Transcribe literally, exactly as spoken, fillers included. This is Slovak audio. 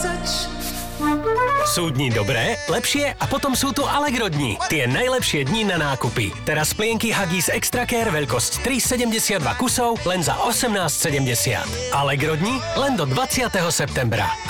Sú dni dobré, lepšie a potom sú tu Allegro dni. Tie najlepšie dni na nákupy. Teraz plienky Huggies Extra Care veľkosť tri sedemdesiatdva kusov len za osemnásť sedemdesiat. Allegro dni len do dvadsiateho septembra.